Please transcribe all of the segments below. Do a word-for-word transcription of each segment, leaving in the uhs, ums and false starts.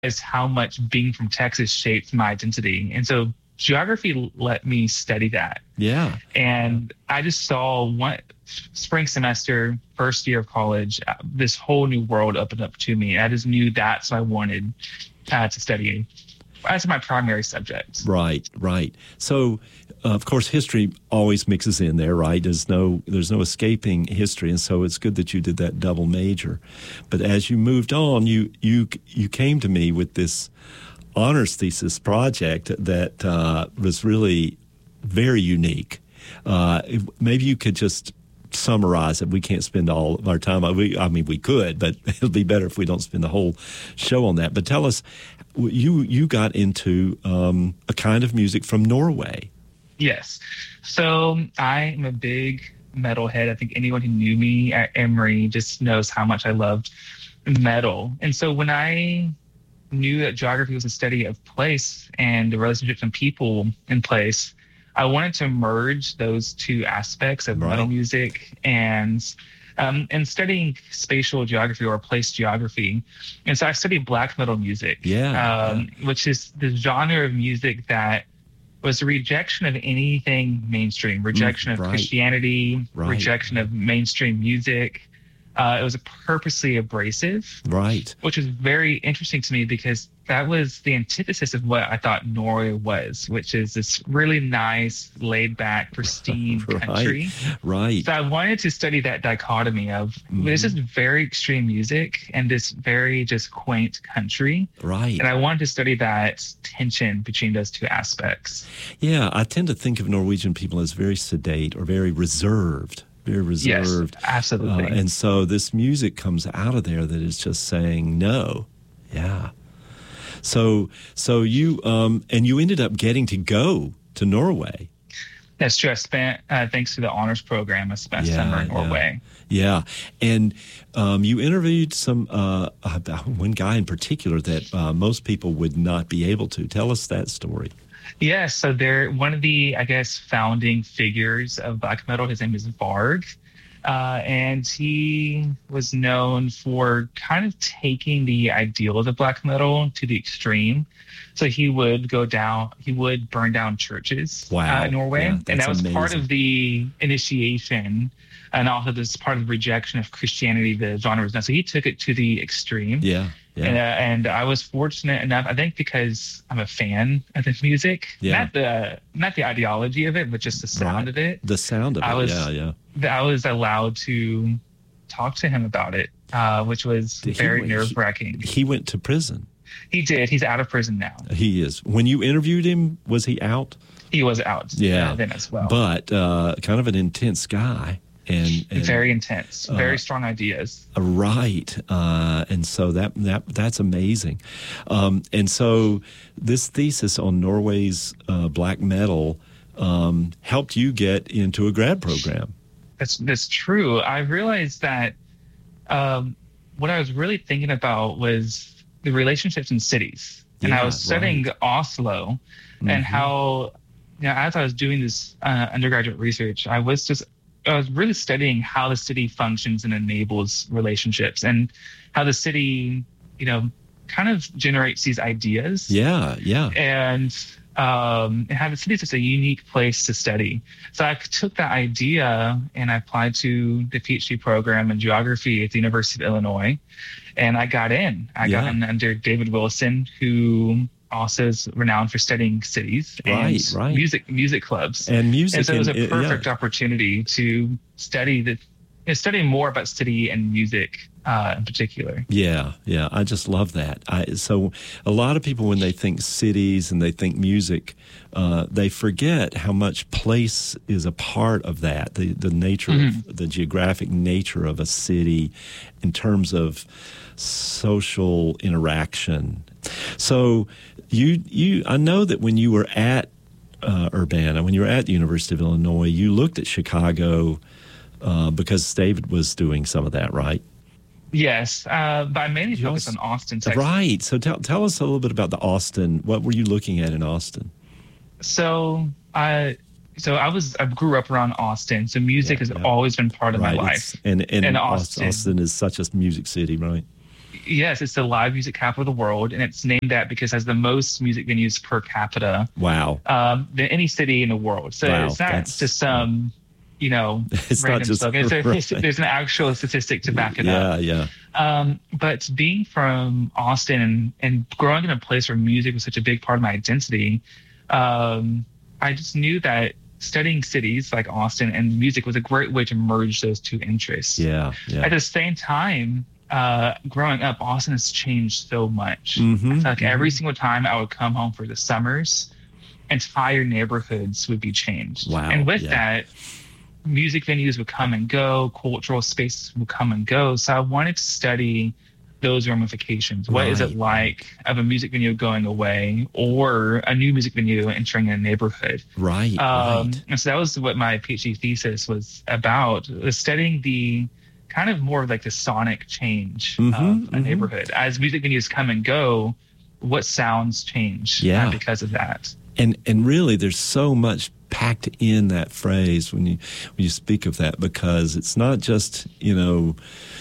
is how much being from Texas shaped my identity. And so geography let me study that. Yeah. And I just saw one spring semester, first year of college, uh, this whole new world opened up to me. I just knew that's what I wanted uh, to study as my primary subject. Right, right. So, uh, of course, history always mixes in there, right? There's no there's no escaping history, and so it's good that you did that double major. But as you moved on, you you you came to me with this honors thesis project that uh, was really very unique. Uh, maybe you could just summarize it. We can't spend all of our time. We, I mean, we could, but it'll be better if we don't spend the whole show on that. But tell us, you you got into um, a kind of music from Norway. Yes. So I am a big metalhead. I think anyone who knew me at Emory just knows how much I loved metal. And so when I knew that geography was a study of place and the relationships and people in place, I wanted to merge those two aspects of Right. metal music and um, and studying spatial geography or place geography. And so I studied black metal music, Yeah, um, which is the genre of music that was a rejection of anything mainstream, rejection Mm, of right. Christianity, Right. rejection of mainstream music. Uh, it was purposely abrasive, Right. which is very interesting to me because that was the antithesis of what I thought Norway was, which is this really nice, laid back, pristine Right. country. Right. So I wanted to study that dichotomy of Mhm. this is very extreme music and this very just quaint country. Right. And I wanted to study that tension between those two aspects. Yeah, I tend to think of Norwegian people as very sedate or very reserved. Very reserved. Yes, absolutely. Uh, and so this music comes out of there that is just saying no. Yeah. So so you um and you ended up getting to go to Norway. That's true. I spent, uh, thanks to the honors program, I spent Yeah, summer in yeah. Norway. Yeah. And um, you interviewed some uh, uh, one guy in particular that uh, most people would not be able to. Tell us that story. Yeah, so they're one of the, I guess, founding figures of black metal. His name is Varg. Uh, and he was known for kind of taking the ideal of the black metal to the extreme. So he would go down, he would burn down churches Wow. uh, in Norway. Yeah, and that's that was part amazing. of the initiation. And also this part of the rejection of Christianity, the genre was done. So he took it to the extreme. Yeah. Yeah. And, uh, and I was fortunate enough, I think, because I'm a fan of the music, Yeah. not the not the ideology of it, but just the sound Right. of it. The sound of I it. was- yeah, yeah. That I was allowed to talk to him about it, uh, which was Did he- very he- nerve wracking. He went to prison. He did. He's out of prison now. He is. When you interviewed him, was he out? He was out Yeah. uh, then as well. But uh, kind of an intense guy. And, and very intense, uh, very strong ideas. Uh, Right, uh, and so that that that's amazing, um, and so this thesis on Norway's uh, black metal um, helped you get into a grad program. That's that's true. I realized that um, what I was really thinking about was the relationships in cities, and Yeah, I was studying right. Oslo, Mhm. and how, you know, as I was doing this uh, undergraduate research, I was just I was really studying how the city functions and enables relationships, and how the city, you know, kind of generates these ideas. Yeah, yeah, And um, and how the city is just a unique place to study. So I took that idea and I applied to the PhD program in geography at the University of Illinois, and I got in. I Yeah. got in under David Wilson, who also is renowned for studying cities and Right, right. music music clubs. and music. And so it was a and- uh, perfect yeah. opportunity to study the, you know, study more about city and music uh, in particular. Yeah, yeah, I just love that. I, so a lot of people, when they think cities and they think music, uh, they forget how much place is a part of that. The the nature of the geographic nature of a city, in terms of social interaction. So you you I know that when you were at uh, Urbana, when you were at the University of Illinois, you looked at Chicago uh, because David was doing some of that, right? Yes, uh, but I mainly You focus also- on Austin, Texas. Right. So tell tell us a little bit about the Austin. What were you looking at in Austin? So I, so I was, I grew up around Austin. So music Yeah, has yeah. always been part of right. my It's- life. and and And Austin. Austin. Austin is such a music city, right? Yes, it's the live music capital of the world, and it's named that because it has the most music venues per capita Wow. um, than any city in the world. So Wow, it's not that's- just some, you know, It's not random just- slogan. It's a, it's- right. there's an actual statistic to back it Yeah, up. yeah. Um, but being from Austin and, and growing in a place where music was such a big part of my identity, um, I just knew that studying cities like Austin and music was a great way to merge those two interests. Yeah, yeah. At the same time, uh, growing up, Austin has changed so much. Mhm, I feel like mhm. every single time I would come home for the summers, entire neighborhoods would be changed. Wow, And with yeah. that, music venues would come and go, cultural spaces would come and go. So I wanted to study those ramifications. What is Right. it like of a music venue going away or a new music venue entering a neighborhood? Right, Um, right. and so that was what my PhD thesis was about, was studying the kind of more of like the sonic change Mhm, of a mhm. neighborhood. As music venues come and go, what sounds change uh, Yeah. because of that? And and really, there's so much packed in that phrase when you when you speak of that, because it's not just, you know,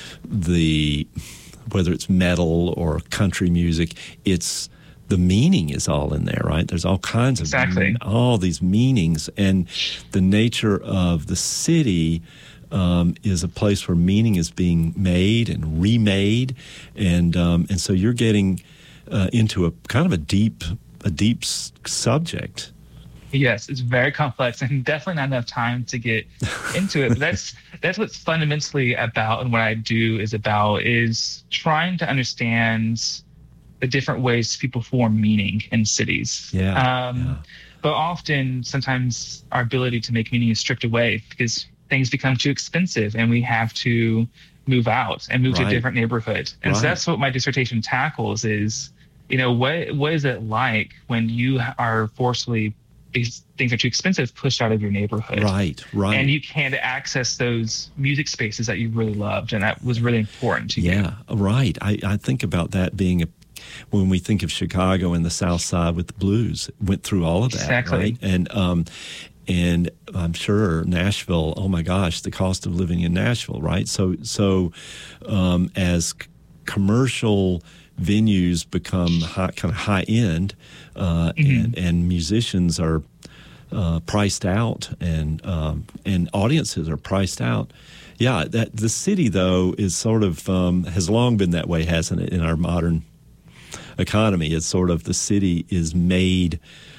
the whether it's metal or country music, it's the meaning is all in there, right? There's all kinds of Exactly. all these meanings, and the nature of the city um, is a place where meaning is being made and remade, and um, and so you're getting uh, into a kind of a deep a deep s- subject. Yes, it's very complex and definitely not enough time to get into it. But that's that's what's fundamentally about, and what I do is about is trying to understand the different ways people form meaning in cities. Yeah, Um, yeah. But often, sometimes our ability to make meaning is stripped away because things become too expensive, and we have to move out and move to Right. a different neighborhood. And so Right. that's what my dissertation tackles: is, you know, what what is it like when you are forcefully, these things are too expensive, pushed out of your neighborhood, Right, right. and you can't access those music spaces that you really loved and that was really important to you. Yeah, right. I, I think about that being a, when we think of Chicago and the South Side with the blues, it went through all of that, Exactly. right? And um, and I'm sure Nashville. Oh my gosh, the cost of living in Nashville, right? So so um, as c- commercial venues become high, kind of high end, uh, Mm-hmm. and, and musicians are uh, priced out, and um, and audiences are priced out. Yeah, that the city though is sort of um, has long been that way, hasn't it? In our modern economy, it's sort of the city is made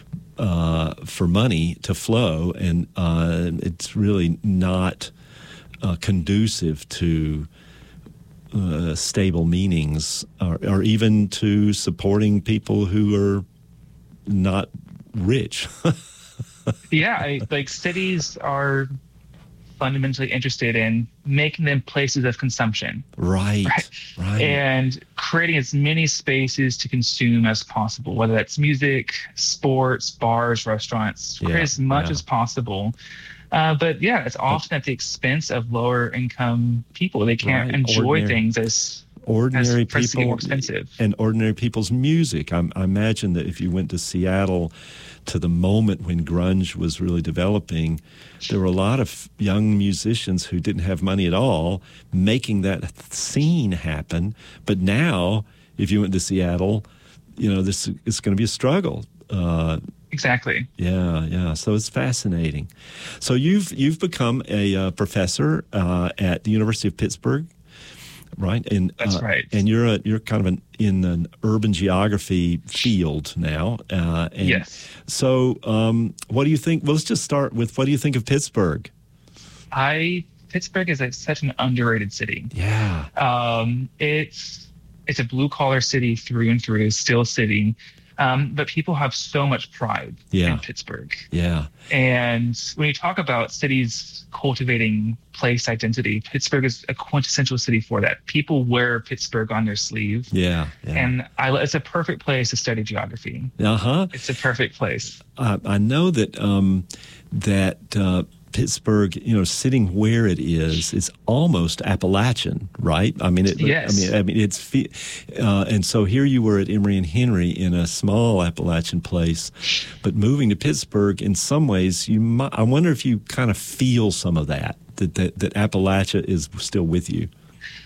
uh, for money to flow, and uh, it's really not uh, conducive to uh, stable meanings, or, or even to supporting people who are not rich. Yeah, I, like cities are fundamentally interested in making them places of consumption. Right, right. Right. And creating as many spaces to consume as possible, whether that's music, sports, bars, restaurants, create Yeah, as much yeah. as possible. Uh, but yeah, it's often at the expense of lower income people. They can't Right, enjoy ordinary- things as ordinary as prices get people more expensive. and ordinary people's music. I, I imagine that if you went to Seattle to the moment when grunge was really developing, there were a lot of young musicians who didn't have money at all making that scene happen. But now, if you went to Seattle, you know, this it's going to be a struggle. Uh, Exactly. Yeah, yeah. So it's fascinating. So you've you've become a uh, professor uh, at the University of Pittsburgh, right? And That's uh, right. And you're a, you're kind of an, in an urban geography field now. Uh, and Yes. So um, what do you think? Well, let's just start with what do you think of Pittsburgh? I Pittsburgh is like such an underrated city. Yeah. Um, it's it's a blue collar city through and through, still city. Um, but people have so much pride Yeah. in Pittsburgh. Yeah. And when you talk about cities cultivating place identity, Pittsburgh is a quintessential city for that. People wear Pittsburgh on their sleeve. Yeah. Yeah. And I, it's a perfect place to study geography. Uh huh. It's a perfect place. I, I know that um, that uh, Pittsburgh, you know, sitting where it is, is almost Appalachian, right? I mean, it, Yes. I mean, I mean, it's fe- uh, and so here you were at Emory and Henry in a small Appalachian place, but moving to Pittsburgh, in some ways, you might, I wonder if you kind of feel some of that that that, that Appalachia is still with you.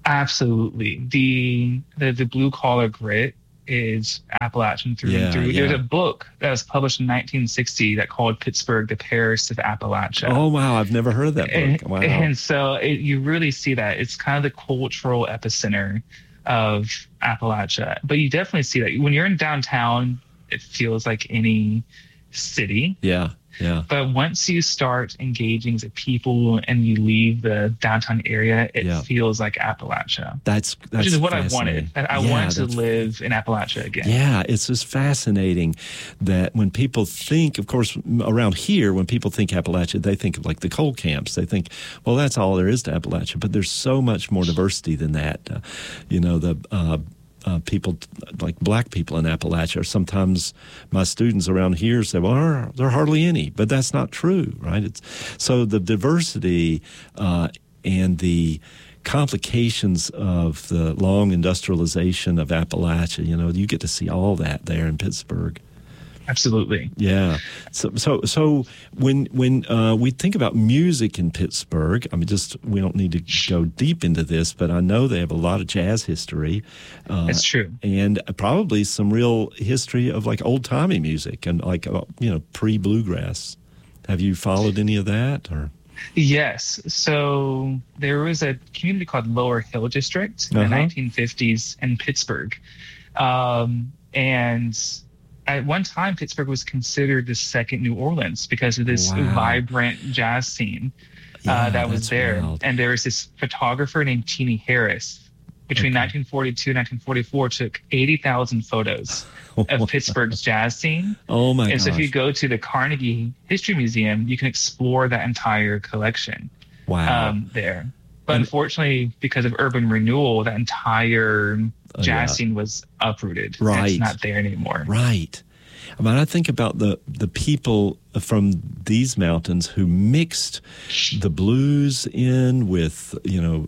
Absolutely. The the, the blue collar grit is Appalachian through Yeah, and through. yeah. There's a book that was published in nineteen sixty that called Pittsburgh, the Paris of Appalachia. Oh, wow. I've never heard of that book. And, Wow. and so it, you really see that. It's kind of the cultural epicenter of Appalachia. But you definitely see that. When you're in downtown, it feels like any city. Yeah, yeah. But once you start engaging the people and you leave the downtown area, it Yeah. feels like Appalachia. That's, that's Which is what I fascinating. wanted. I I Yeah, wanted to that's- live in Appalachia again. Yeah, it's just fascinating that when people think, of course, around here, when people think Appalachia, they think of like the coal camps. They think, well, that's all there is to Appalachia. But there's so much more diversity than that. Uh, you know, the uh, uh, people like black people in Appalachia, or sometimes my students around here say, well, there, there are hardly any. But that's not true, right? It's, so the diversity uh, and the complications of the long industrialization of Appalachia, you know, you get to see all that there in Pittsburgh. Absolutely. Yeah. So, so, so when when uh, we think about music in Pittsburgh, I mean, just we don't need to go deep into this, but I know they have a lot of jazz history. Uh, That's true. And probably some real history of like old timey music and like uh, you know pre bluegrass. Have you followed any of that or? Yes. So there was a community called Lower Hill District in Uh-huh. the nineteen fifties in Pittsburgh. Um, and at one time, Pittsburgh was considered the second New Orleans because of this Wow. vibrant jazz scene Yeah, uh, that was that's there. wild. And there was this photographer named Teenie Harris. Between Okay. nineteen forty-two and nineteen forty-four, took eighty thousand photos of Pittsburgh's jazz scene. Oh my And so if gosh. you go to the Carnegie History Museum, you can explore that entire collection Wow. um, there. But And- unfortunately, because of urban renewal, that entire Oh, jazz yeah. scene was uprooted. Right. It's not there anymore. Right. I mean, I think about the, the people from these mountains who mixed the blues in with, you know,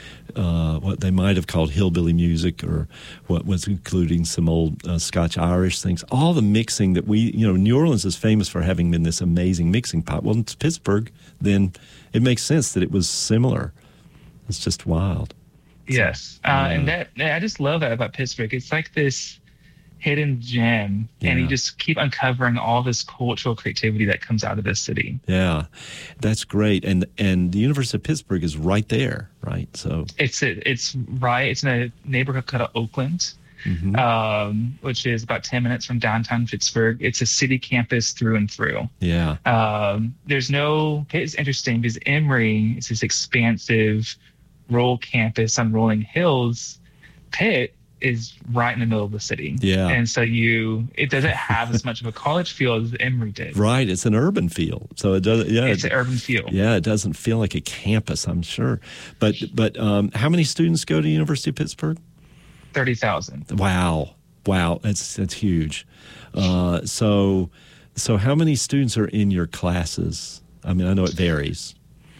uh, what they might have called hillbilly music, or what was including some old uh, Scotch-Irish things. All the mixing that we, you know, New Orleans is famous for having been this amazing mixing pot. Well, it's Pittsburgh, then it makes sense that it was similar. It's just wild. Yes. Uh, Yeah. And that I just love that about Pittsburgh. It's like this hidden gem, and Yeah. you just keep uncovering all this cultural creativity that comes out of this city. Yeah, that's great. And and the University of Pittsburgh is right there, right? So, It's it's right. It's in a neighborhood called Oakland, mhm. um, which is about ten minutes from downtown Pittsburgh. It's a city campus through and through. yeah, Um, there's no. It's interesting because Emory is this expansive rural campus on rolling hills. Pitt is right in the middle of the city. Yeah. And so you, it doesn't have as much of a college feel as Emory did. right. It's an urban feel, so it does. Yeah, It's it, an urban feel. yeah, it doesn't feel like a campus, I'm sure. But but um, how many students go to University of Pittsburgh? thirty thousand. Wow, wow, that's that's huge. Uh, so so how many students are in your classes? I mean, I know it varies.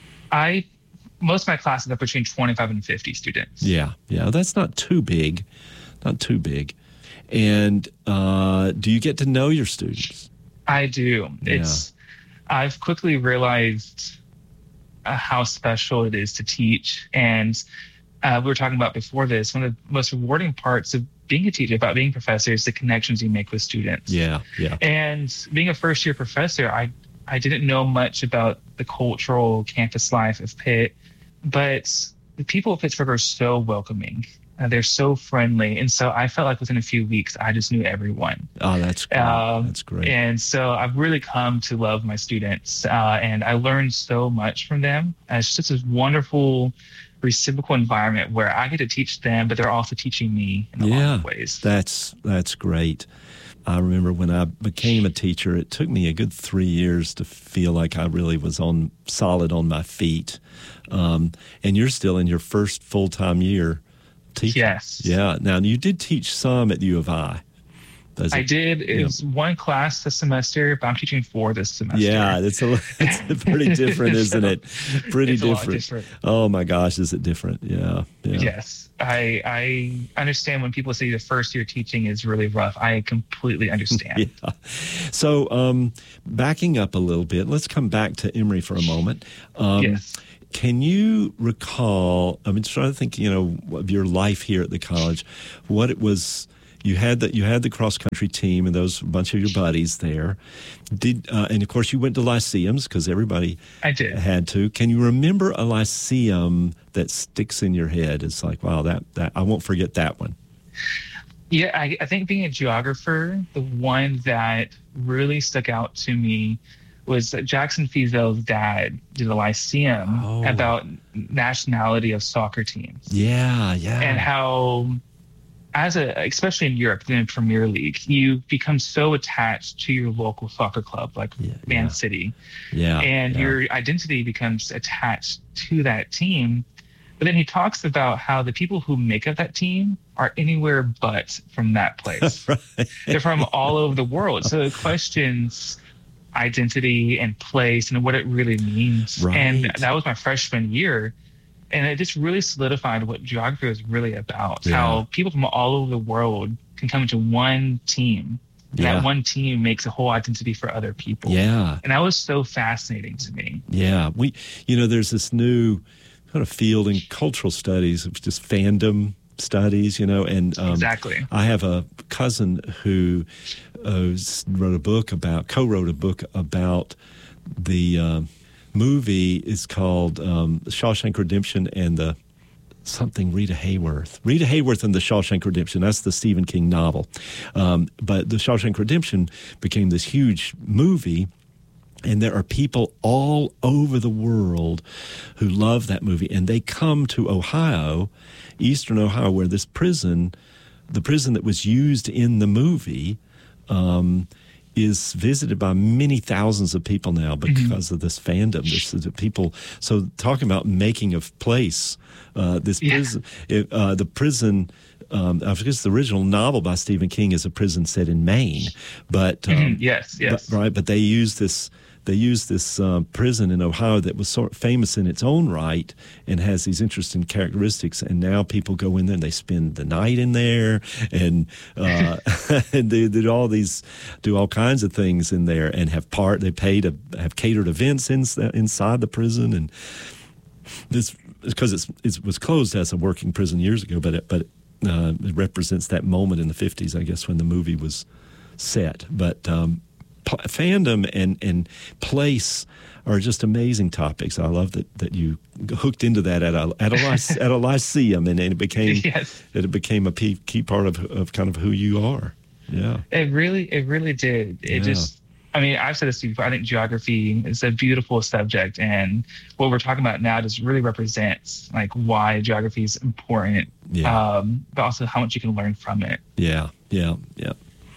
I, most of my classes are between twenty-five and fifty students. Yeah, yeah, that's not too big, not too big. And uh, do you get to know your students? I do. It's, I've quickly realized uh, how special it is to teach. And uh, we were talking about before this, one of the most rewarding parts of being a teacher, about being a professor, is the connections you make with students. Yeah, yeah, And being a first year professor, I, I didn't know much about the cultural campus life of Pitt, but the people of Pittsburgh are so welcoming. Uh, they're so friendly. And so I felt like within a few weeks, I just knew everyone. Oh, that's great. Um, that's great. And so I've really come to love my students, uh, and I learned so much from them. And it's just this wonderful reciprocal environment where I get to teach them, but they're also teaching me in a lot Yeah, of ways. That's that's great. I remember when I became a teacher, it took me a good three years to feel like I really was on solid on my feet. Um, and you're still in your first full time year teaching. Yes. Yeah. Now you did teach some at U of I. Does I it- did. It Yeah. was one class this semester, but I'm teaching four this semester. Yeah, it's a it's pretty different, isn't it? Pretty It's a lot different. different. Oh my gosh, is it different? Yeah. Yeah. Yes. I I understand when people say the first year teaching is really rough. I completely understand. Yeah. So, um, backing up a little bit, let's come back to Emory for a moment. Um, Yes. can you recall? I mean, trying to think, you know, of your life here at the college, what it was. You had that. You had the cross country team and those bunch of your buddies there. Did uh, and of course you went to lyceums because everybody I did. had to. Can you remember a lyceum that sticks in your head? It's like, wow, that that I won't forget that one. Yeah, I, I think being a geographer, the one that really stuck out to me was that Jackson Feasel's dad did a lyceum oh. about nationality of soccer teams. Yeah, yeah, and how. As a, especially in Europe, in the Premier League, you become so attached to your local soccer club, like yeah, Man yeah. City, yeah, and yeah. your identity becomes attached to that team. But then he talks about how the people who make up that team are anywhere but from that place. Right. They're from all over the world. So it questions identity and place and what it really means. Right. And that was my freshman year. And it just really solidified what geography was really about. Yeah. How people from all over the world can come into one team. And Yeah. that one team makes a whole identity for other people. Yeah. And that was so fascinating to me. Yeah. We, you know, there's this new kind of field in cultural studies of just fandom studies, you know, and um, Exactly. I have a cousin who uh, wrote a book about, co-wrote a book about the, uh, movie is called um, Shawshank Redemption and the something Rita Hayworth. Rita Hayworth and the Shawshank Redemption. That's the Stephen King novel. Um, but the Shawshank Redemption became this huge movie. And there are people all over the world who love that movie. And they come to Ohio, Eastern Ohio, where this prison, the prison that was used in the movie, um, is visited by many thousands of people now because mm-hmm. of this fandom. This is the people. So talking about making of place, uh, this yeah. prison, it, uh, the prison. Um, I guess the original novel by Stephen King is a prison set in Maine, but um, mm-hmm. yes, yes, but, right. But they use this. They used this uh, prison in Ohio that was sort of famous in its own right and has these interesting characteristics. And now people go in there and they spend the night in there and uh, and they do all these, do all kinds of things in there and have part. They pay to have catered events in, inside the prison, and this because it's it was closed as a working prison years ago, but it, but uh, it represents that moment in the fifties, I guess, when the movie was set. But um, fandom and, and place are just amazing topics. I love that, that you hooked into that at a at a, at a lyceum, and it became yes. it became a key, key part of, of kind of who you are. Yeah, it really it really did. It yeah. just. I mean, I've said this before. I think geography is a beautiful subject, and what we're talking about now just really represents like why geography is important, yeah. um, but also how much you can learn from it. Yeah, yeah, yeah.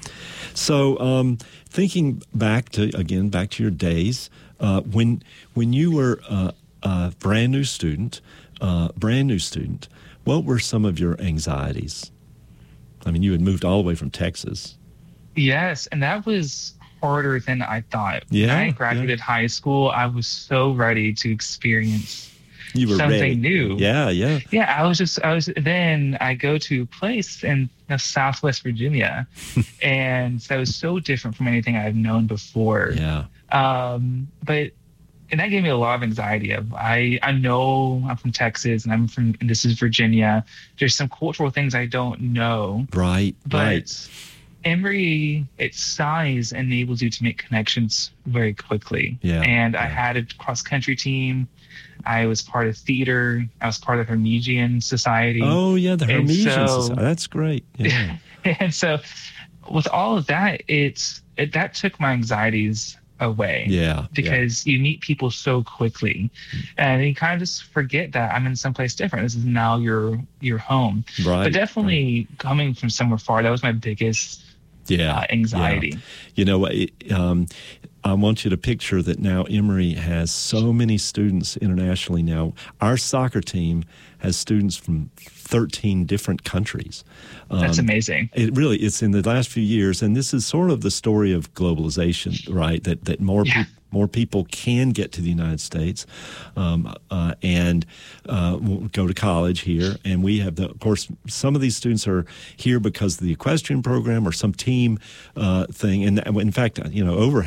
So, um, thinking back to again back to your days uh, when when you were uh, a brand new student, uh, brand new student, what were some of your anxieties? I mean, you had moved all the way from Texas. Yes, and that was harder than I thought. Yeah, when I graduated yeah. high school, I was so ready to experience you were something ready. new. Yeah, yeah. Yeah, I was just, I was, then I go to a place in you know, Southwest Virginia, and that was so different from anything I've known before. Yeah. Um, but, and that gave me a lot of anxiety. Of I, I know I'm from Texas and I'm from, and this is Virginia. There's some cultural things I don't know. Right, but right. Emory, its size enables you to make connections very quickly. Yeah, and yeah. I had a cross-country team. I was part of theater. I was part of Hermesian Society. Oh, yeah, the Hermesian so, Society. That's great. Yeah. And so with all of that, it's it, that took my anxieties away. Yeah. Because yeah. you meet people so quickly. And you kind of just forget that I'm in someplace different. This is now your your home. Right. But definitely right. coming from somewhere far, that was my biggest Yeah, uh, anxiety. Yeah. You know, it, um, I want you to picture that now Emory has so many students internationally now. Our soccer team has students from thirteen different countries. Um, That's amazing. It really, it's in the last few years, and this is sort of the story of globalization, right? That that more yeah. people. More people can get to the United States um, uh, and uh, go to college here. And we have, the, of course, some of these students are here because of the equestrian program or some team uh, thing. And in fact, you know, over half of our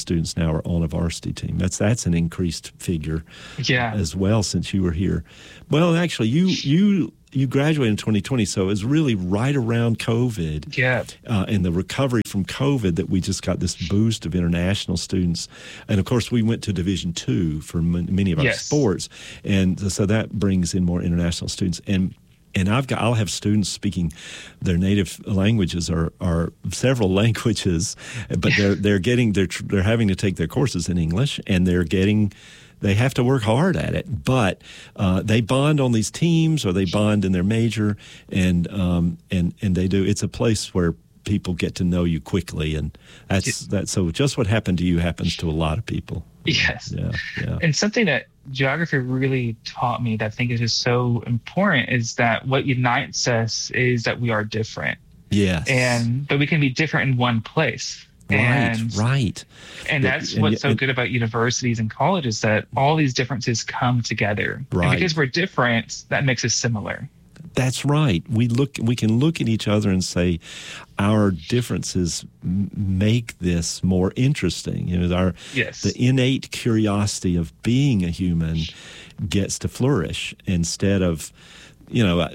students now are on a varsity team. That's that's an increased figure, yeah. as well since you were here. Well, actually, you you you graduated in twenty twenty, so it was really right around COVID, yeah, uh, and the recovery from COVID that we just got this boost of international students. And of course, we went to Division Two for m- many of our yes. sports, and so that brings in more international students. And And I've got, I'll have students speaking their native languages or, or several languages, but they're they're getting they're they're having to take their courses in English, and they're getting they have to work hard at it. But uh, they bond on these teams, or they bond in their major, and um, and and they do. It's a place where people get to know you quickly, and that's that. So just what happened to you happens to a lot of people. Yes, yeah, yeah. And something that geography really taught me that I think is just so important is that what unites us is that we are different. Yes. And but we can be different in one place. Right, and, right. And but, that's and, what's so and, good about universities and colleges, that all these differences come together. Right. And because we're different, that makes us similar. That's right. We look. We can look at each other and say, our differences m- make this more interesting. You know, our yes. the innate curiosity of being a human gets to flourish instead of, you know,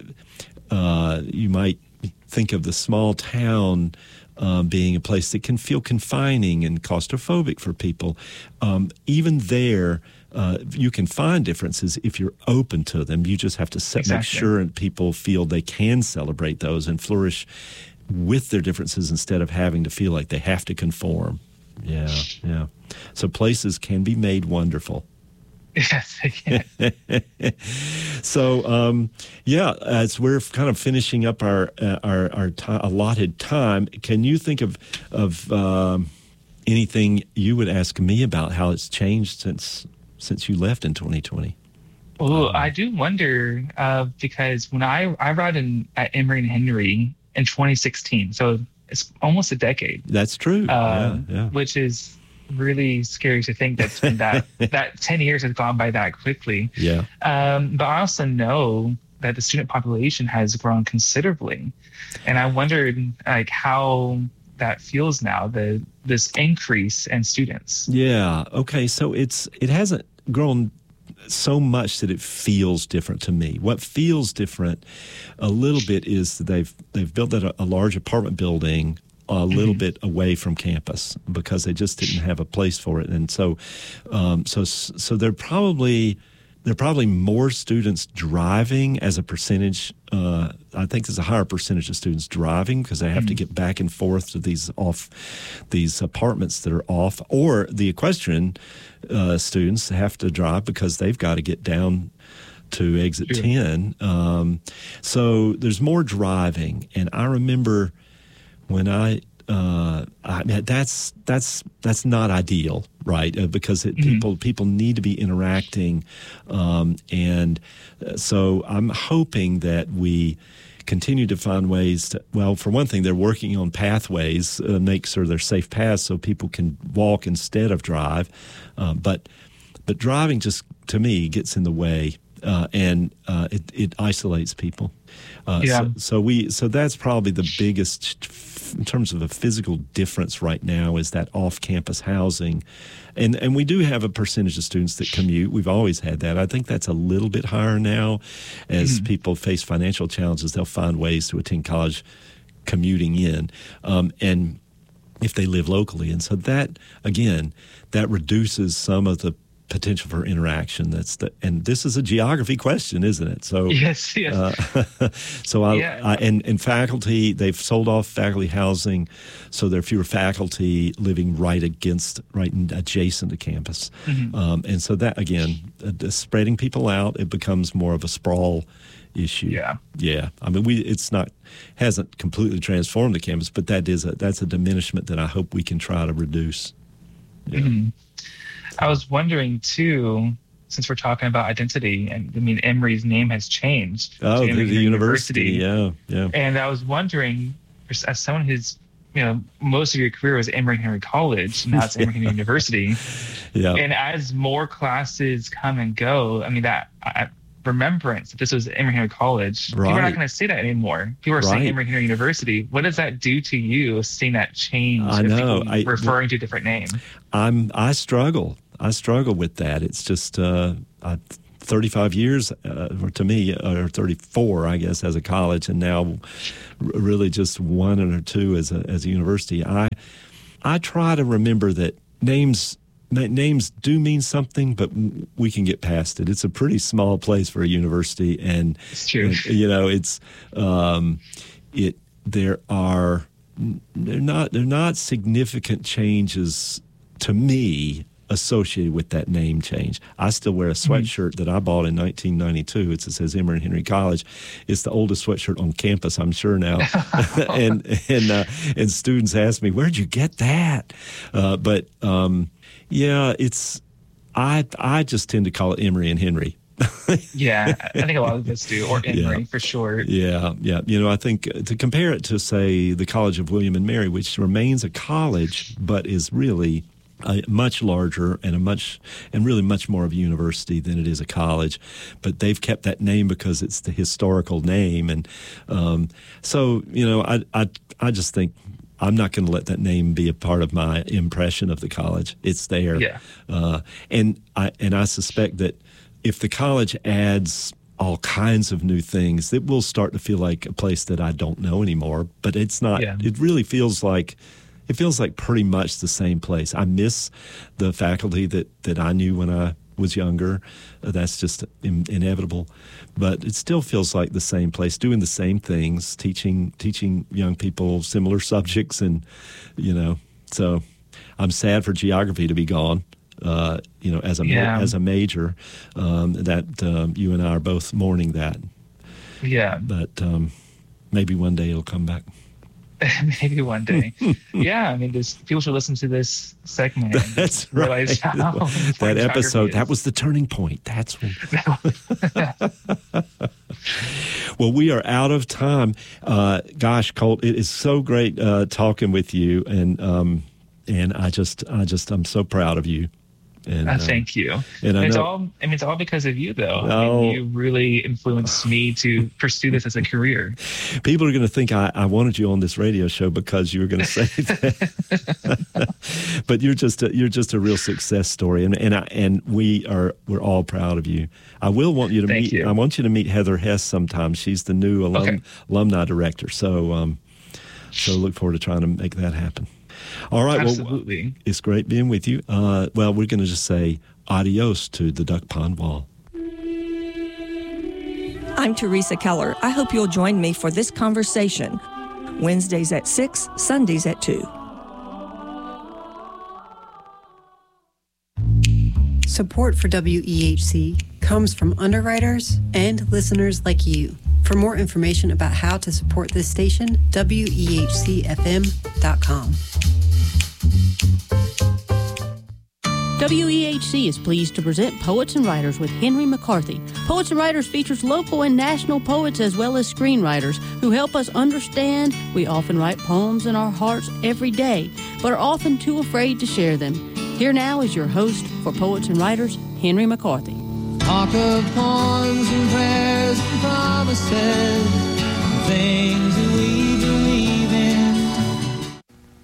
uh, you might think of the small town uh, being a place that can feel confining and claustrophobic for people. Um, even there. Uh, you can find differences if you're open to them. You just have to set, exactly. make sure people feel they can celebrate those and flourish with their differences instead of having to feel like they have to conform. Yeah, yeah. So places can be made wonderful. Yes, they can. So, um, yeah, as we're kind of finishing up our uh, our, our t- allotted time, can you think of of um, anything you would ask me about how it's changed since? since you left in twenty twenty? Well, um, I do wonder uh, because when I I arrived in at Emory and Henry in twenty sixteen, so it's almost a decade. That's true. Uh, yeah, yeah. Which is really scary to think that's been that that ten years has gone by that quickly. Yeah. Um, but I also know that the student population has grown considerably, and I wondered like how that feels now, the this increase in students. Yeah. Okay. So it's it hasn't grown so much that it feels different to me. What feels different a little bit is that they've they've built that a, a large apartment building a little mm-hmm. bit away from campus because they just didn't have a place for it, and so um, so so they're probably. There are probably more students driving as a percentage. Uh, I think there's a higher percentage of students driving because they have mm-hmm. to get back and forth to these off, these apartments that are off. Or the equestrian uh, students have to drive because they've got to get down to exit sure. ten. Um, so there's more driving. And I remember when I. Uh, I mean, that's that's that's not ideal, right? Uh, because it, mm-hmm. people people need to be interacting, um, and uh, so I'm hoping that we continue to find ways to. Well, for one thing, they're working on pathways, uh, make sure they're safe paths so people can walk instead of drive. Um, but but driving just to me gets in the way, uh, and uh, it it isolates people. Uh, yeah. So, so we so that's probably the biggest. In terms of a physical difference right now is that off-campus housing. And and we do have a percentage of students that commute. We've always had that. I think that's a little bit higher now. As mm-hmm. people face financial challenges, they'll find ways to attend college commuting in, um, and if they live locally. And so that, again, that reduces some of the potential for interaction. That's the, and this is a geography question, isn't it? So yes, yes. Uh, so I, yeah. I and, and faculty, they've sold off faculty housing, so there are fewer faculty living right against, right adjacent to campus, mm-hmm. um, and so that again, uh, spreading people out, it becomes more of a sprawl issue. Yeah, yeah. I mean, we it's not hasn't completely transformed the campus, but that is a that's a diminishment that I hope we can try to reduce. Yeah. Mm-hmm. I was wondering, too, since we're talking about identity, and I mean, Emory's name has changed. Oh, the, the university. university. Yeah, yeah. And I was wondering, as someone who's, you know, most of your career was Emory and Henry College, now it's Emory and University. Yeah. And as more classes come and go, I mean, that I, remembrance that this was Emory Henry College. Right. People are not going to say that anymore. People are Right. saying Emory Henry University. What does that do to you, seeing that change I of know. people I- referring to a different name? I'm I struggle. I struggle with that. It's just uh, I, thirty-five years uh, or to me, or thirty-four, I guess, as a college, and now r- really just one or two as a as a university. I I try to remember that names na- names do mean something, but w- we can get past it. It's a pretty small place for a university, and It's true. and, you know, it's um, it. There are they're not they're not significant changes to me associated with that name change. I still wear a sweatshirt that I bought in nineteen ninety-two. It says Emory Henry College. It's the oldest sweatshirt on campus, I'm sure now. and and uh, and students ask me, "Where'd you get that?" Uh, but um, yeah, it's I I just tend to call it Emory and Henry. Yeah, I think a lot of us do, or Emory Yeah. for sure. Yeah, yeah. You know, I think uh, to compare it to, say, the College of William and Mary, which remains a college, but is really a much larger and a much and really much more of a university than it is a college. But they've kept that name because it's the historical name, and um, so you know, I I I just think I'm not going to let that name be a part of my impression of the college. It's there, Yeah. uh, and I and I suspect that if the college adds all kinds of new things, it will start to feel like a place that I don't know anymore. But it's not. Yeah. It really feels like it feels like pretty much the same place. I miss the faculty that, that I knew when I was younger. Uh, that's just in, inevitable. But it still feels like the same place, doing the same things, teaching teaching young people similar subjects, and you know. So I'm sad for geography to be gone. Uh, you know, as a Yeah. ma- as a major, um, that um, you and I are both mourning that. Yeah, But um, maybe one day it'll come back. maybe one day. Yeah, I mean, this, people should listen to this segment. And That's realize right. how That important episode, geography that is. was the turning point. That's when. Well, we are out of time. Uh, gosh, Colt, it is so great uh, talking with you, and um, and I just, I just, I'm so proud of you. And Uh, uh, thank you. and I it's know- all. I mean, it's all because of you, though. I Oh. mean, you really influenced me to pursue this as a career. people are going to think I, I wanted you on this radio show because you were going to say that. But you're just a, you're just a real success story, and and I, and we are we're all proud of you. I will want you to Thank meet. you. I want you to meet Heather Hess sometime. She's the new alum, Okay. alumni director. So um, so look forward to trying to make that happen. All right. Well, Absolutely. it's great being with you. Uh, well, we're going to just say adios to the Duck Pond Wall. I'm Teresa Keller. I hope you'll join me for this conversation. Wednesdays at six, Sundays at two. Support for W E H C comes from underwriters and listeners like you. For more information about how to support this station, W E H C F M dot com. W E H C is pleased to present Poets and Writers with Henry McCarthy. Poets and Writers features local and national poets as well as screenwriters who help us understand we often write poems in our hearts every day, but are often too afraid to share them. Here now is your host for Poets and Writers, Henry McCarthy. Talk of poems and prayers and promises, things that we believe in.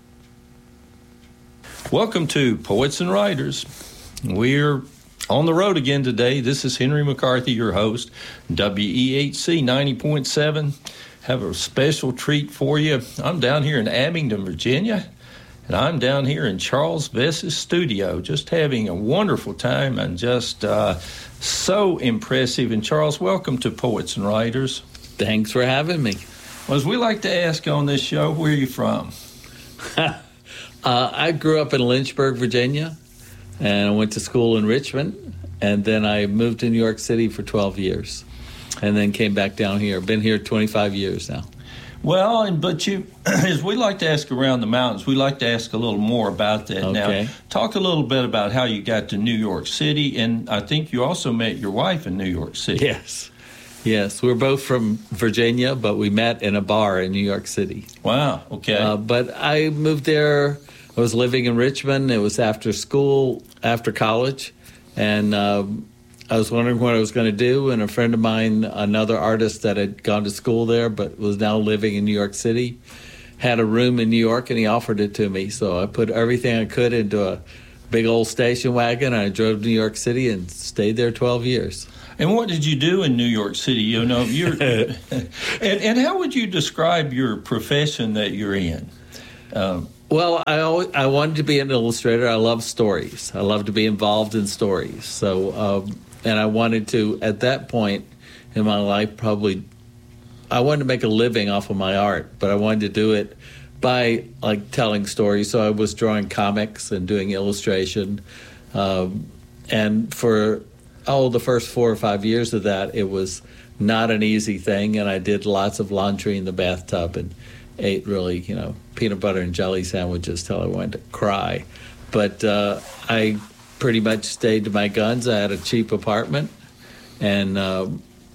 Welcome to Poets and Writers. We're on the road again today. This is Henry McCarthy, your host, W E H C ninety point seven. Have a special treat for you. I'm down here in Abingdon, Virginia, and I'm down here in Charles Vess's studio, just having a wonderful time and just uh, so impressive. And Charles, welcome to Poets and Writers. Thanks for having me. Well, as we like to ask on this show, where are you from? uh, I grew up in Lynchburg, Virginia, and I went to school in Richmond, and then I moved to New York City for twelve years, and then came back down here. Been here twenty-five years now. Well, and but you, as we like to ask around the mountains, we like to ask a little more about that. Okay. Now, talk a little bit about how you got to New York City, and I think you also met your wife in New York City. Yes. Yes, we're both from Virginia, but we met in a bar in New York City. Wow, okay. Uh, but I moved there. I was living in Richmond. It was after school, after college, and uh, I was wondering what I was going to do, and a friend of mine, another artist that had gone to school there but was now living in New York City, had a room in New York, and he offered it to me. So I put everything I could into a big old station wagon, and I drove to New York City and stayed there twelve years. And what did you do in New York City? You know, you're, and, and how would you describe your profession that you're in? Um, Well, I always, I wanted to be an illustrator. I love stories. I love to be involved in stories. So, um, and I wanted to, at that point in my life, probably, I wanted to make a living off of my art, but I wanted to do it by, like, telling stories. So I was drawing comics and doing illustration. Um, and for, oh, the first four or five years of that, it was not an easy thing, and I did lots of laundry in the bathtub and ate really, you know, peanut butter and jelly sandwiches till I wanted to cry. But uh, I pretty much stayed to my guns. I had a cheap apartment and uh,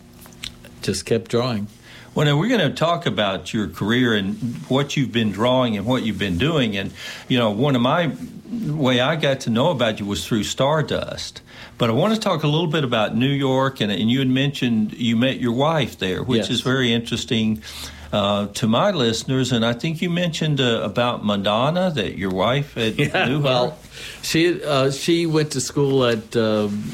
just kept drawing. Well, now we're going to talk about your career and what you've been drawing and what you've been doing. And, you know, one of my way I got to know about you was through Stardust. But I want to talk a little bit about New York. And, and you had mentioned you met your wife there, which Yes. is very interesting uh, to my listeners. And I think you mentioned uh, about Madonna, that your wife had Yeah, knew her. well, she uh, she went to school at um,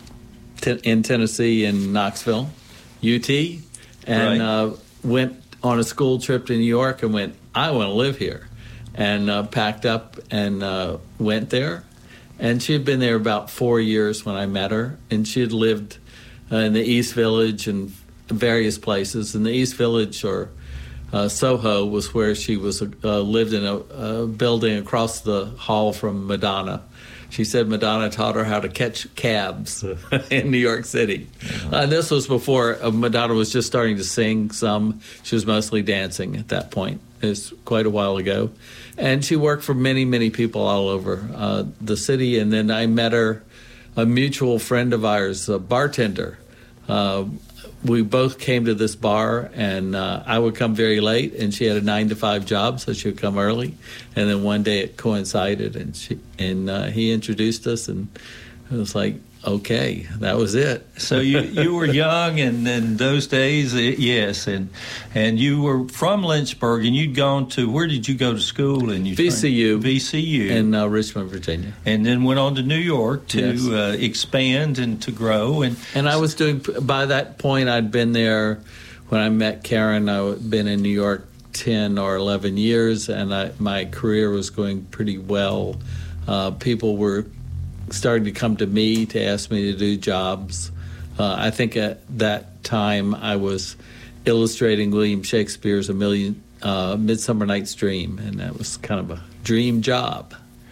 t- in Tennessee in Knoxville, U T, and Right. uh, went on a school trip to New York and went, I want to live here, and uh, packed up and uh, went there. And she had been there about four years when I met her, and she had lived uh, in the East Village and various places. In the East Village, or uh, Soho, was where she was uh, lived in a, a building across the hall from Madonna. She said Madonna taught her how to catch cabs in New York City. Uh, this was before uh, Madonna was just starting to sing some. She was mostly dancing at that point. It was quite a while ago. And she worked for many, many people all over uh, the city. And then I met her, a mutual friend of ours, a bartender. Uh, we both came to this bar, and uh, I would come very late, and she had a nine to five job, so she would come early. And then one day it coincided, and she and uh, he introduced us, and it was like, okay, that was it. So you, you were young, and in those days, it, yes, and and you were from Lynchburg, and you'd gone to, where did you go to school? And you V C U. V C U. In uh, Richmond, Virginia. And then went on to New York to Yes. uh, expand and to grow. And And I was doing, by that point, I'd been there when I met Karen. I'd been in New York ten or eleven years, and I, my career was going pretty well. Uh, people were starting to come to me to ask me to do jobs. Uh, I think at that time I was illustrating William Shakespeare's A Million uh, Midsummer Night's Dream, and that was kind of a dream job.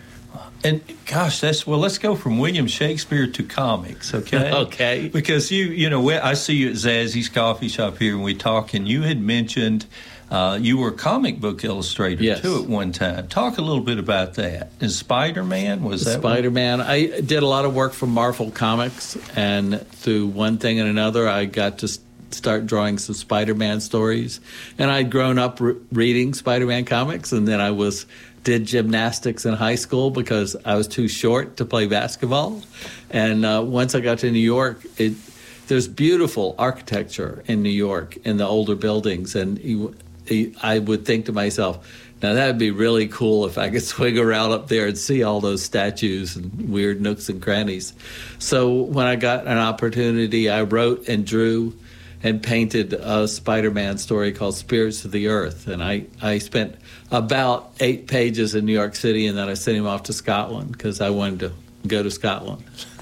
And gosh, that's well. Let's go from William Shakespeare to comics, okay? Okay. Because you, you know, I see you at Zazzy's Coffee Shop here, and we talk, and you had mentioned uh, you were a comic book illustrator Yes. too at one time. Talk a little bit about that. And Spider-Man, was that one? Spider-Man. I did a lot of work for Marvel Comics, and through one thing and another, I got to s- start drawing some Spider-Man stories. And I'd grown up re- reading Spider-Man comics, and then I was did gymnastics in high school because I was too short to play basketball. And uh, once I got to New York, it there's beautiful architecture in New York in the older buildings, and you, you, I would think to myself, now that would be really cool if I could swing around up there and see all those statues and weird nooks and crannies. So when I got an opportunity, I wrote and drew and painted a Spider-Man story called Spirits of the Earth. And I, I spent about eight pages in New York City, and then I sent him off to Scotland because I wanted to go to Scotland.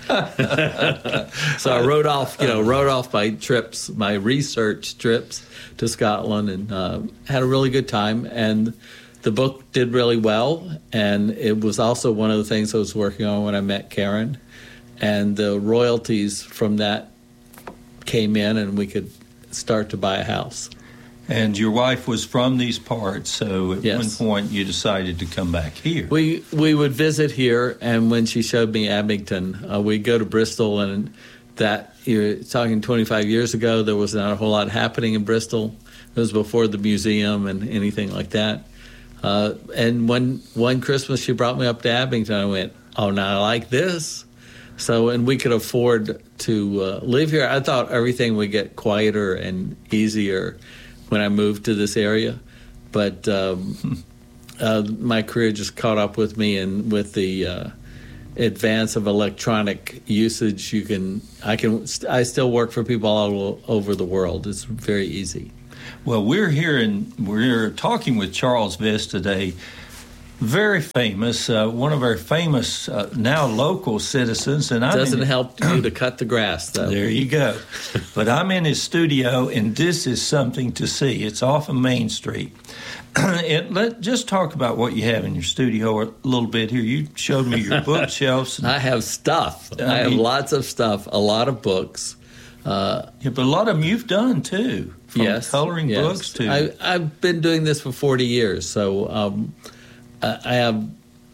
So I wrote off, you know, wrote off my trips, my research trips to Scotland, and uh, had a really good time. And the book did really well, and it was also one of the things I was working on when I met Karen. And the royalties from that came in, and we could start to buy a house. And your wife was from these parts, so at Yes. one point you decided to come back here. We we would visit here, and when she showed me Abington, uh, we'd go to Bristol, and that, you're talking twenty-five years ago, there was not a whole lot happening in Bristol. It was before the museum and anything like that. Uh, and when one Christmas she brought me up to Abington, I went, oh, now I like this. So, and we could afford to uh, live here. I thought everything would get quieter and easier when I moved to this area, but um, uh, my career just caught up with me, and with the uh, advance of electronic usage, you can I can I still work for people all over the world. It's very easy. Well, we're here and we're talking with Charles Vess today. Very famous, uh, one of our famous uh, now local citizens, and I'm doesn't in, help you to cut the grass, though. There you go. But I'm in his studio, and this is something to see. It's off of Main Street. And let just talk about what you have in your studio a little bit here. You showed me your bookshelves. I have stuff. I, I have mean, lots of stuff. A lot of books. Uh, yeah, but a lot of them you've done too. From yes, coloring yes. books to. I, I've been doing this for forty years, so. Um, I have,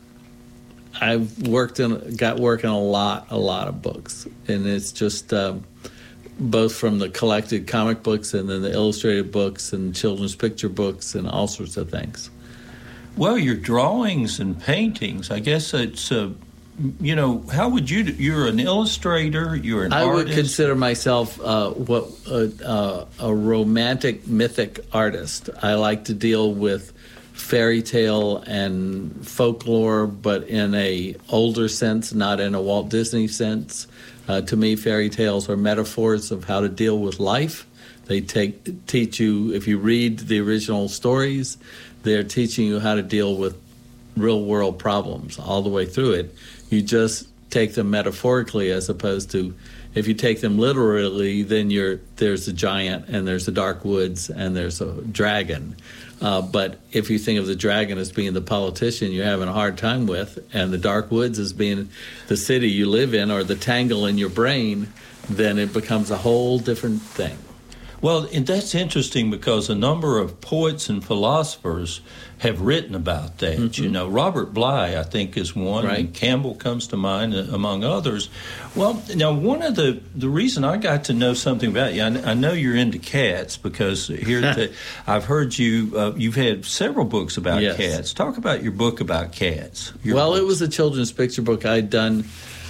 I've worked in, got work in a lot, a lot of books, and it's just um, both from the collected comic books and then the illustrated books and children's picture books and all sorts of things. Well, your drawings and paintings, I guess it's, uh, you know, how would you, do, you're an illustrator, you're an I artist. I would consider myself uh, what uh, uh, a romantic, mythic artist. I like to deal with fairy tale and folklore, but in a older sense, not in a Walt Disney sense. Uh, to me, fairy tales are metaphors of how to deal with life. They take teach you, if you read the original stories, they're teaching you how to deal with real world problems all the way through it. You just take them metaphorically, as opposed to, if you take them literally, then you're there's a giant and there's the dark woods and there's a dragon. Uh, but if you think of the dragon as being the politician you're having a hard time with, and the dark woods as being the city you live in or the tangle in your brain, then it becomes a whole different thing. Well, and that's interesting because a number of poets and philosophers have written about that. Mm-hmm. You know, Robert Bly, I think, is one. Right. And Campbell comes to mind, uh, among others. Well, now, one of the, the reason I got to know something about you, I, I know you're into cats because here the, I've heard you, uh, you've had several books about yes. cats. Talk about your book about cats. Well, books. It was a children's picture book I'd done.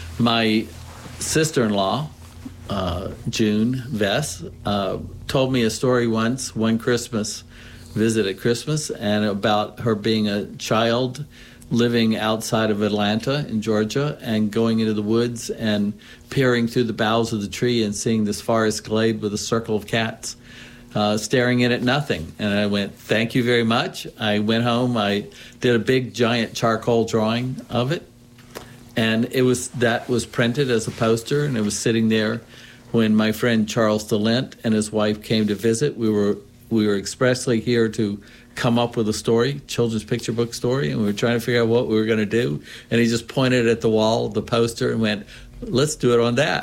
My sister-in-law, Uh, June Vess, uh, told me a story once, one Christmas, visit at Christmas, and about her being a child living outside of Atlanta in Georgia and going into the woods and peering through the boughs of the tree and seeing this forest glade with a circle of cats uh, staring in at nothing. And I went, thank you very much. I went home, I did a big giant charcoal drawing of it, and it was that was printed as a poster, and it was sitting there when my friend Charles DeLint and his wife came to visit. We were we were expressly here to come up with a story, children's picture book story, and we were trying to figure out what we were going to do. And he just pointed at the wall, the poster, and went, let's do it on that.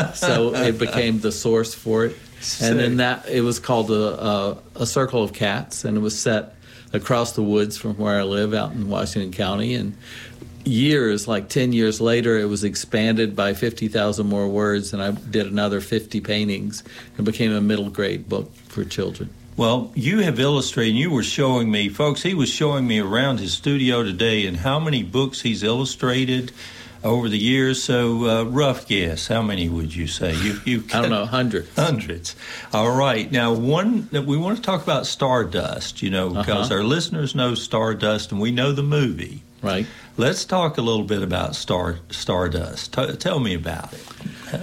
So it became the source for it. Sick. And then that it was called a, a, a Circle of Cats, and it was set across the woods from where I live out in Washington County. And years, like ten years later, it was expanded by fifty thousand more words, and I did another fifty paintings and became a middle grade book for children. Well, you have illustrated, you were showing me, folks, he was showing me around his studio today and how many books he's illustrated over the years. So, uh, rough guess, how many would you say? You, you I don't know, hundreds. Hundreds. All right. Now, one that we want to talk about Stardust, you know, because uh-huh. our listeners know Stardust and we know the movie. Right. Let's talk a little bit about Star Stardust. T- tell me about it. Huh?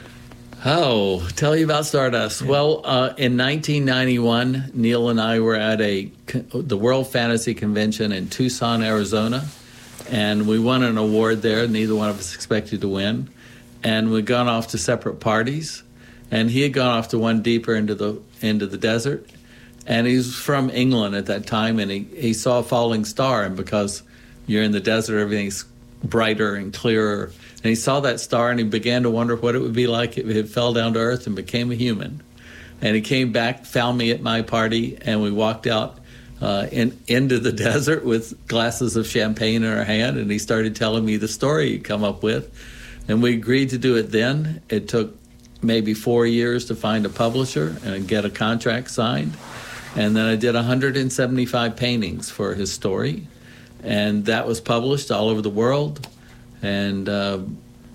Oh, tell you about Stardust. Yeah. Well, uh, in nineteen ninety-one, Neil and I were at a the World Fantasy Convention in Tucson, Arizona, and we won an award there. Neither one of us expected to win, and we'd gone off to separate parties. And he had gone off to one deeper into the into the desert, and he was from England at that time, and he, he saw a falling star, and because you're in the desert, everything's brighter and clearer. And he saw that star, and he began to wonder what it would be like if it fell down to earth and became a human. And he came back, found me at my party, and we walked out uh, in, into the desert with glasses of champagne in our hand, and he started telling me the story he'd come up with. And we agreed to do it then. It took maybe four years to find a publisher and get a contract signed. And then I did one hundred seventy-five paintings for his story. And that was published all over the world. And uh,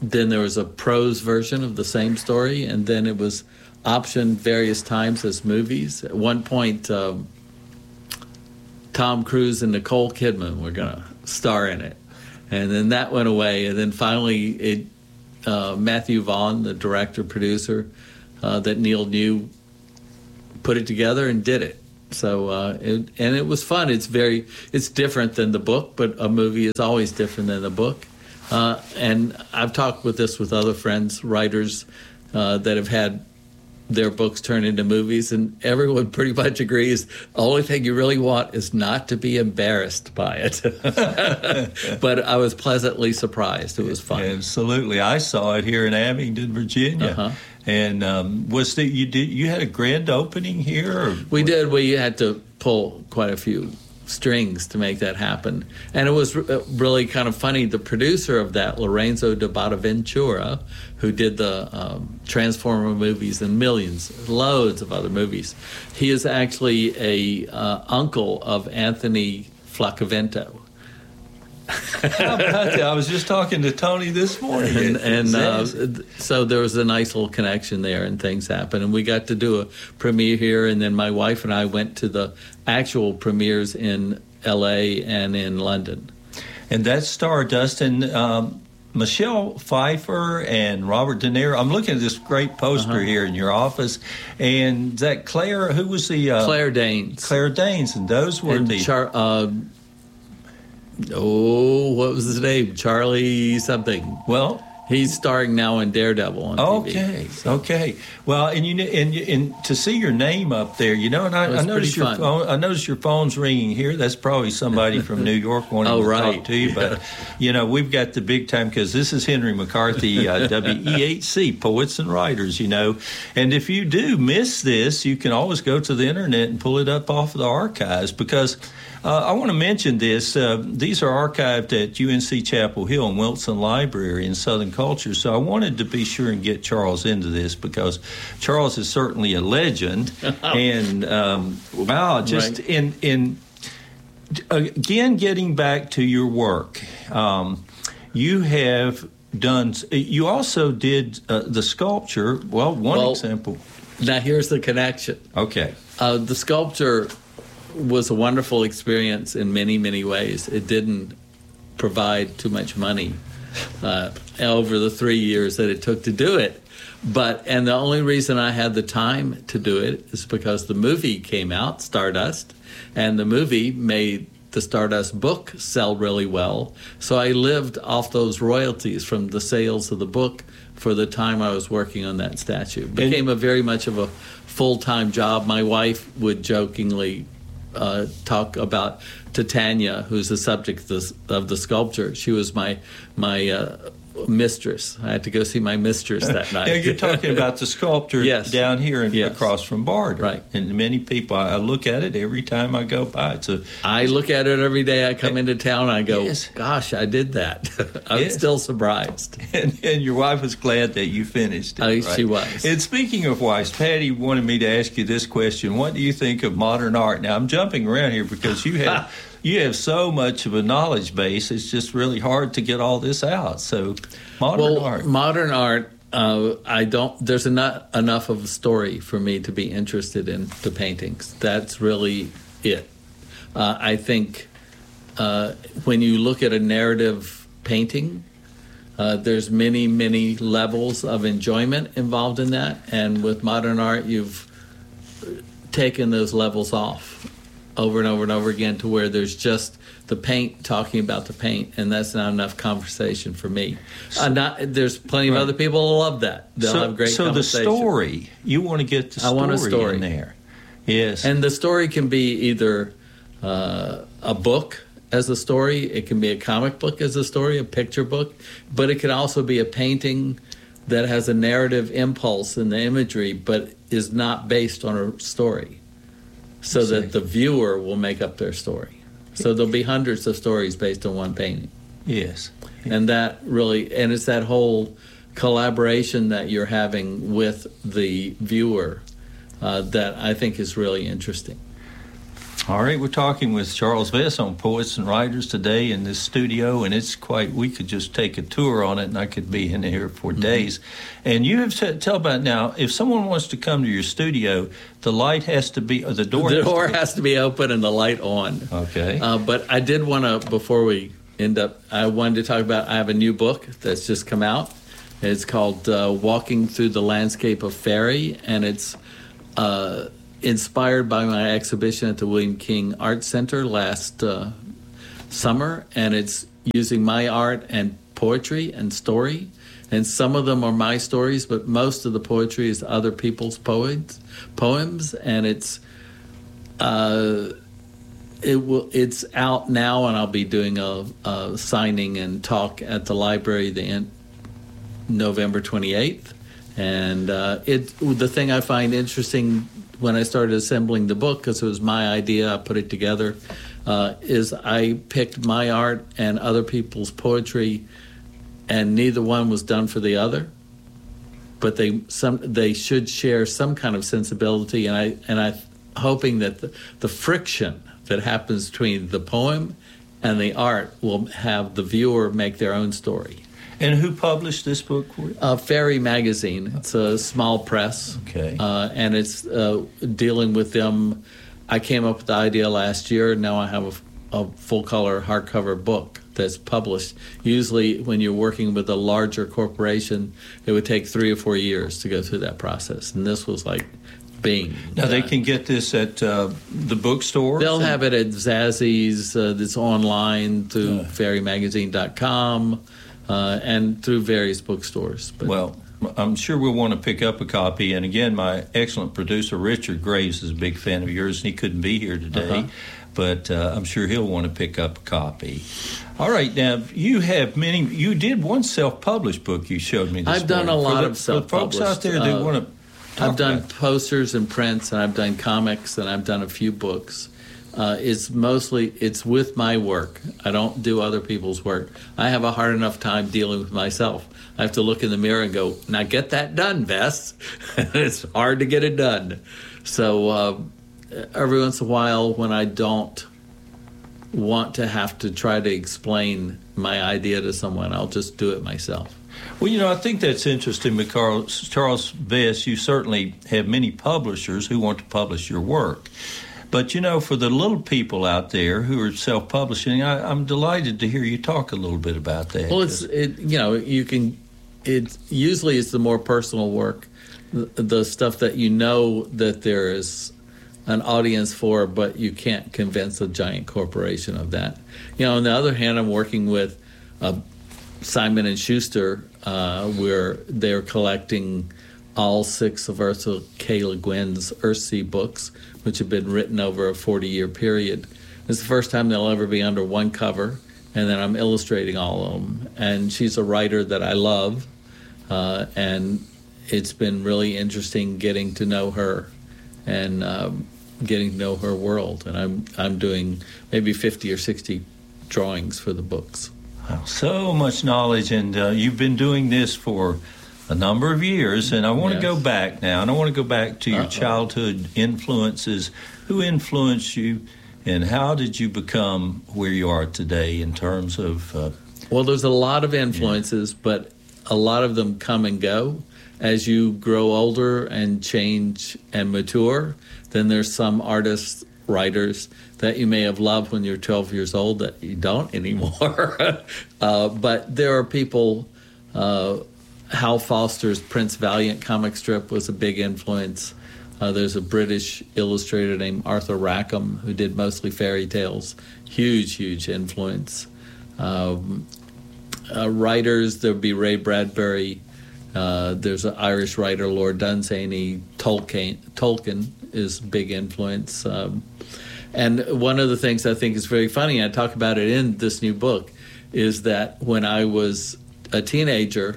then there was a prose version of the same story, and then it was optioned various times as movies. At one point, um, Tom Cruise and Nicole Kidman were going to star in it, and then that went away. And then finally, it uh, Matthew Vaughn, the director producer uh, that Neil knew, put it together and did it. So uh, it, and it was fun. It's very it's different than the book, but a movie is always different than the book. Uh, and I've talked with this with other friends, writers uh, that have had their books turned into movies, and everyone pretty much agrees the only thing you really want is not to be embarrassed by it. But I was pleasantly surprised. It was fun. Absolutely. I saw it here in Abingdon, Virginia. Uh-huh. And um, was the, you did you had a grand opening here? Or we did. We had to pull quite a few strings to make that happen, and it was re- really kind of funny. The producer of that, Lorenzo de Bonaventura, who did the um, Transformer movies and millions, loads of other movies, he is actually a uh, uncle of Anthony Flaccavento. How about that? I was just talking to Tony this morning. And, and uh, so there was a nice little connection there, and things happened. And we got to do a premiere here, and then my wife and I went to the actual premieres in L A and in London. And that's Stardust. And um, Michelle Pfeiffer and Robert De Niro. I'm looking at this great poster uh-huh. here in your office. And that Claire, who was the... Uh, Claire Danes. Claire Danes. And those were and the... Char- uh, Oh, what was his name? Charlie something. Well, he's starring now in Daredevil on okay, T V. Okay, so. okay. Well, and you and, and to see your name up there, you know, and I, I noticed your fun. phone. I noticed your phone's ringing here. That's probably somebody from New York wanting oh, to right. talk to you. But you know, we've got the big time because this is Henry McCarthy, uh, W E H C, Poets and Writers. You know, and if you do miss this, you can always go to the internet and pull it up off of the archives because. Uh, I want to mention this. Uh, these are archived at U N C Chapel Hill and Wilson Library in Southern Culture. So I wanted to be sure and get Charles into this because Charles is certainly a legend. and um, wow, just right. in in again getting back to your work, um, you have done. You also did uh, the sculpture. Well, one well, example. Now here's the connection. Okay, uh, the sculpture was a wonderful experience in many, many ways. It didn't provide too much money uh, over the three years that it took to do it. But and the only reason I had the time to do it is because the movie came out, Stardust, and the movie made the Stardust book sell really well. So I lived off those royalties from the sales of the book for the time I was working on that statue. It became a very much of a full-time job. My wife would jokingly Uh, talk about Titania, who's the subject of the, of the sculpture. She was my my uh, mistress. I had to go see my mistress that night. Yeah, you're talking about the sculpture yes. down here and yes. across from Barter. Right. And many people, I look at it every time I go by. It's a, I look at it every day I come into town and I go, yes. gosh, I did that. I'm yes. still surprised. And, and your wife was glad that you finished it. Uh, right? She was. And speaking of wives, Patty wanted me to ask you this question. What do you think of modern art? Now, I'm jumping around here because you have... You have so much of a knowledge base, it's just really hard to get all this out. So, modern well, art. Modern art, uh, I don't, there's not enough of a story for me to be interested in the paintings. That's really it. Uh, I think uh, when you look at a narrative painting, uh, there's many, many levels of enjoyment involved in that. And with modern art, you've taken those levels off over and over and over again to where there's just the paint talking about the paint, and that's not enough conversation for me. Uh, not, there's plenty of right. other people who love that. They'll so, have great so conversation. So the story, you want to get the story, I want a story in there. Yes. And the story can be either uh, a book as a story, it can be a comic book as a story, a picture book, but it can also be a painting that has a narrative impulse in the imagery but is not based on a story. So that the viewer will make up their story. So there'll be hundreds of stories based on one painting. Yes. And that really, and it's that whole collaboration that you're having with the viewer uh, that I think is really interesting. All right, we're talking with Charles Vess on Poets and Writers today in this studio, and it's quite, we could just take a tour on it, and I could be in here for mm-hmm. days. And you have said, tell about now, if someone wants to come to your studio, the light has to be, or the door The has door to be, has to be open and the light on. Okay. Uh, but I did want to, before we end up, I wanted to talk about, I have a new book that's just come out. It's called uh, Walking Through the Landscape of Fairy, and it's uh, inspired by my exhibition at the William King Art Center last uh, summer, and it's using my art and poetry and story. And some of them are my stories, but most of the poetry is other people's poems. Poems, and it's uh, it will it's out now, and I'll be doing a, a signing and talk at the library the end, November twenty-eighth. And uh, it the thing I find interesting when I started assembling the book, because it was my idea, I put it together, uh, is I picked my art and other people's poetry, and neither one was done for the other, but they some they should share some kind of sensibility, and I and I hoping that the, the friction that happens between the poem and the art will have the viewer make their own story. And who published this book for you? Uh, Fairy Magazine. It's a small press. Okay. Uh, and it's uh, dealing with them. I came up with the idea last year. Now I have a, a full-color hardcover book that's published. Usually when you're working with a larger corporation, it would take three or four years to go through that process. And this was like, bing. Now, they can get this at uh, the bookstore? They'll have it at Zazzy's. Uh, it's online through uh. fairy magazine dot com. Uh, and through various bookstores. But. Well, I'm sure we'll want to pick up a copy. And again, my excellent producer, Richard Graves, is a big fan of yours, and he couldn't be here today. Uh-huh. But uh, I'm sure he'll want to pick up a copy. All right, now, you have many, you did one self-published book you showed me this I've done morning. a lot for the, of self-published. For the folks out there that uh, want to I've done about. posters and prints, and I've done comics, and I've done a few books. Uh, it's mostly, it's with my work. I don't do other people's work. I have a hard enough time dealing with myself. I have to look in the mirror and go, now get that done, Vess. It's hard to get it done. So uh, every once in a while when I don't want to have to try to explain my idea to someone, I'll just do it myself. Well, you know, I think that's interesting because, Charles Vess, you certainly have many publishers who want to publish your work. But, you know, for the little people out there who are self-publishing, I, I'm delighted to hear you talk a little bit about that. Well, it's, it, you know, you can, it usually it's the more personal work, the, the stuff that you know that there is an audience for, but you can't convince a giant corporation of that. You know, on the other hand, I'm working with uh, Simon and Schuster, uh, where they're collecting all six of Ursula K. Le Guin's Earthsea books, which have been written over a forty-year period. It's the first time they'll ever be under one cover, and then I'm illustrating all of them. And she's a writer that I love, uh, and it's been really interesting getting to know her and um, getting to know her world. And I'm I'm doing maybe fifty or sixty drawings for the books. Wow, so much knowledge, and uh, you've been doing this for a number of years, and I want yes. to go back now, and I want to go back to your Uh-oh. childhood influences. Who influenced you, and how did you become where you are today in terms of... Uh, well, there's a lot of influences, yeah. but a lot of them come and go. As you grow older and change and mature, then there's some artists, writers that you may have loved when you're twelve years old that you don't anymore. uh, but there are people... Uh, Hal Foster's Prince Valiant comic strip was a big influence. Uh, there's a British illustrator named Arthur Rackham who did mostly fairy tales. Huge, huge influence. Um, uh, writers, there would be Ray Bradbury. Uh, there's an Irish writer, Lord Dunsany. Tolkien, Tolkien is a big influence. Um, and one of the things I think is very funny, I talk about it in this new book, is that when I was a teenager,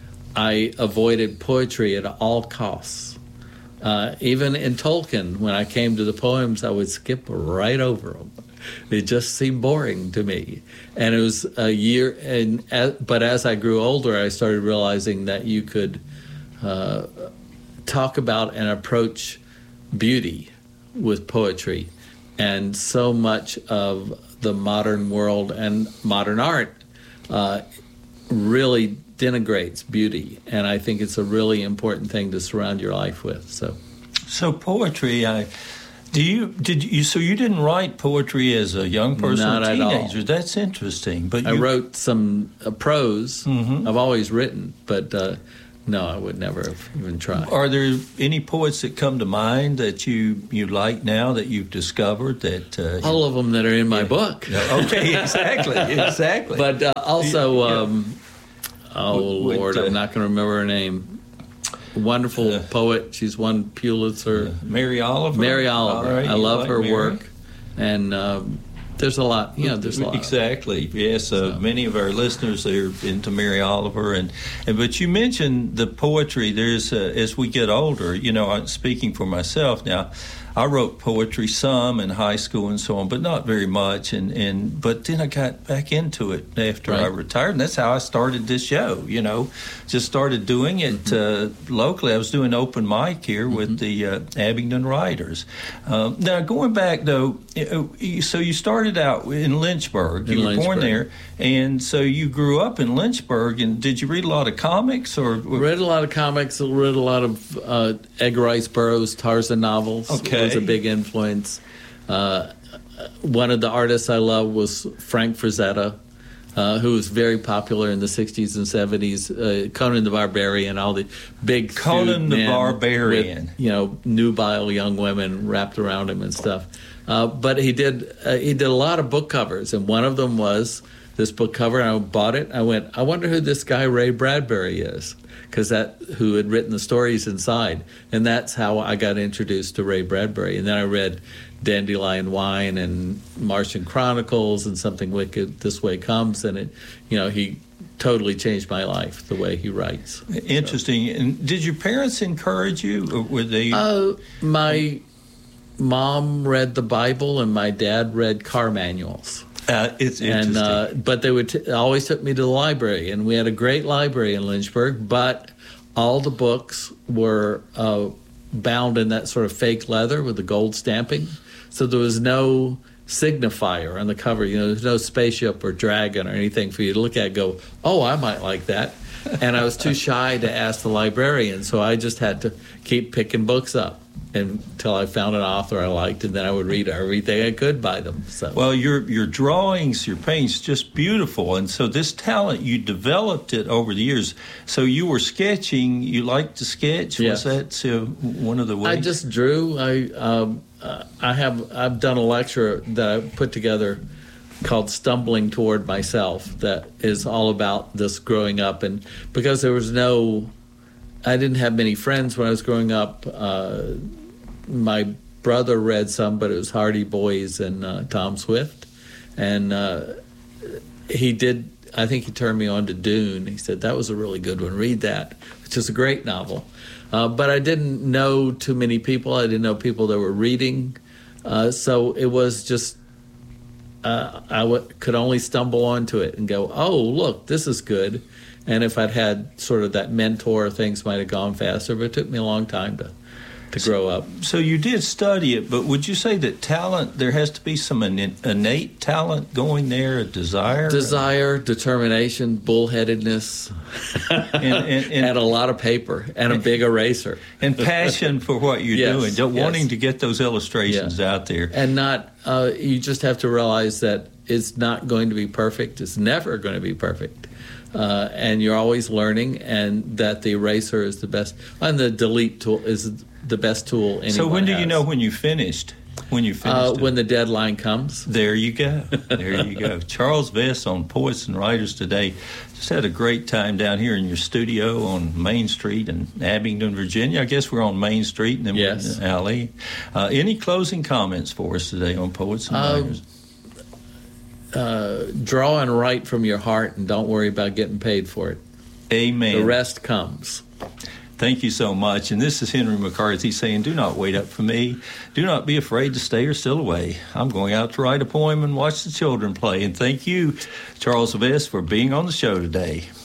I avoided poetry at all costs. Uh, even in Tolkien, when I came to the poems, I would skip right over them. It just seemed boring to me. And it was a year, and but as I grew older, I started realizing that you could uh, talk about and approach beauty with poetry and so much of the modern world and modern art uh, really denigrates beauty, and I think it's a really important thing to surround your life with. So, so poetry, I. Do you did you so you didn't write poetry as a young person Not or at teenager? all. That's interesting. But I you, wrote some uh, prose. Mhm. I've always written, but uh, no, I would never have even tried. Are there any poets that come to mind that you, you like now that you've discovered that? Uh, All of them that are in my book. Okay, exactly, exactly. But uh, also, Yeah. um, oh Would- Lord, uh, I'm not going to remember her name. Wonderful Uh, poet. She's won Pulitzer. Mary Oliver. Mary Oliver. All right, I you love like her Mary? work, and um, there's a lot. You know, there's a lot. Exactly. Yes, uh, many of our listeners are into Mary Oliver, and, and but you mentioned the poetry. There's uh, as we get older, you know, I'm speaking for myself now. I wrote poetry some in high school and so on, but not very much. And, and but then I got back into it after Right. I retired, and that's how I started this show. You know, just started doing it Mm-hmm. uh, locally. I was doing open mic here mm-hmm. with the uh, Abingdon Writers. Um, now going back though, so you started out in Lynchburg. In You were born Lynchburg. there, and so you grew up in Lynchburg. And did you read a lot of comics or? Read a lot of comics. Read a lot of uh, Edgar Rice Burroughs Tarzan novels. Okay. Was a big influence. Uh, one of the artists I love was Frank Frazetta, uh, who was very popular in the sixties and seventies. Uh, Conan the Barbarian, all the big Conan suit the men Barbarian. with, you know, nubile young women wrapped around him and stuff. Uh, but he did uh, he did a lot of book covers, and one of them was this book cover. And I bought it. I went, I wonder who this guy Ray Bradbury is, because that who had written the stories inside, and that's how I got introduced to Ray Bradbury. And then I read Dandelion Wine and Martian Chronicles and Something Wicked This Way Comes, and it, you know, he totally changed my life the way he writes. Interesting. So. And did your parents encourage you, or were they? Uh, my mom read the Bible, and my dad read car manuals. Uh, it's interesting. And, uh, but they would t- always took me to the library, and we had a great library in Lynchburg, but all the books were uh, bound in that sort of fake leather with the gold stamping. So there was no signifier on the cover. You know, there's no spaceship or dragon or anything for you to look at and go, oh, I might like that. And I was too shy to ask the librarian, so I just had to keep picking books up until I found an author I liked, and then I would read everything I could by them. So, well, your your drawings, your paintings, just beautiful, and so this talent you developed it over the years. So you were sketching. You liked to sketch. Yes. Was that so one of the ways? I just drew. I um, uh, I have I've done a lecture that I put together called Stumbling Toward Myself that is all about this growing up, and because there was no, I didn't have many friends when I was growing up. Uh, my brother read some, but it was Hardy Boys and uh, Tom Swift, and uh, he did. I think he turned me on to Dune. He said that was a really good one. Read that, which is a great novel. Uh, but I didn't know too many people. I didn't know people that were reading, uh, so it was just. Uh, I w- could only stumble onto it and go, oh, look, this is good. And if I'd had sort of that mentor, things might have gone faster, but it took me a long time to, to grow up. So you did study it, but would you say that talent, there has to be some innate talent going there, a desire? Desire, determination, bullheadedness, and, and, and, and a lot of paper, and a big eraser. And passion for what you're yes, doing, just yes. wanting to get those illustrations yeah. out there. And not, uh, you just have to realize that it's not going to be perfect. It's never going to be perfect. Uh, and you're always learning, and that the eraser is the best, and the delete tool is the best tool anyone So when do has. you know when you finished? When you finished? Uh, it? when the deadline comes. There you go. There you go. Charles Vess on Poets and Writers today. Just had a great time down here in your studio on Main Street in Abingdon, Virginia. I guess we're on Main Street and then yes. we're in the alley. Uh, any closing comments for us today on Poets and Uh, Writers? Uh, draw and write from your heart, and don't worry about getting paid for it. Amen. The rest comes. Thank you so much. And this is Henry McCarthy saying, do not wait up for me. Do not be afraid to stay or still away. I'm going out to write a poem and watch the children play. And thank you, Charles Vess, for being on the show today.